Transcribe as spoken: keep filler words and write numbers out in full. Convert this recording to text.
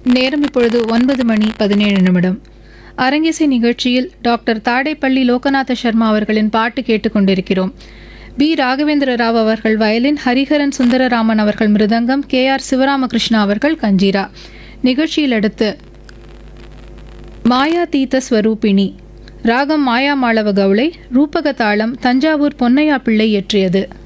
நேரம் இப்பொழுது ஒன்பது மணி பதினேழு நிமிடம். அரங்கிசை நிகழ்ச்சியில் டாக்டர் தாடைப்பள்ளி லோகநாத சர்மா அவர்களின் பாட்டு கேட்டுக்கொண்டிருக்கிறோம். பி ராகவேந்திர ராவ் அவர்கள் வயலின், ஹரிஹரன் சுந்தரராமன் அவர்கள் மிருதங்கம், கே ஆர் சிவராமகிருஷ்ணா அவர்கள் கஞ்சீரா. நிகழ்ச்சியில் அடுத்து மாயா தீத ஸ்வரூபிணி ராகம் மாயா மாளவ கவுளை, ரூபக தாளம் தஞ்சாவூர் பொன்னையா பிள்ளை இயற்றியது.